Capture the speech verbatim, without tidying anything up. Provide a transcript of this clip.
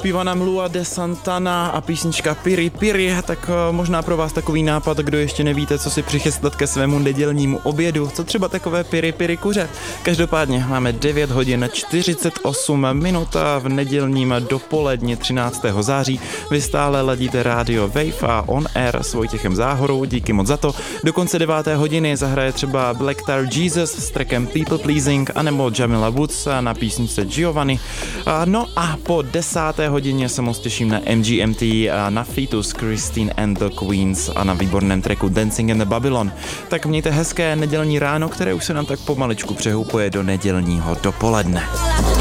ospívaná Mlua de Santana a písnička Piri Piri, tak možná pro vás takový nápad, kdo ještě nevíte, co si přichystat ke svému nedělnímu obědu, co třeba takové Piri Piri kuře. Každopádně máme devět hodin čtyřicet osm minut a v nedělním dopoledni třináctého září vy stále ladíte rádio Wave a On Air s Vojtěchem Záhorou, díky moc za to. Do konce deváté hodiny zahraje třeba Black Tar Jesus s trackem People Pleasing anebo Jamila Woods na písničce Giovanni. No a po desáté hodině se moc těším na M G M T a na featu s Christine and the Queens a na výborném tracku Dancing in the Babylon. Tak mějte hezké nedělní ráno, které už se nám tak pomaličku přehoupuje do nedělního dopoledne.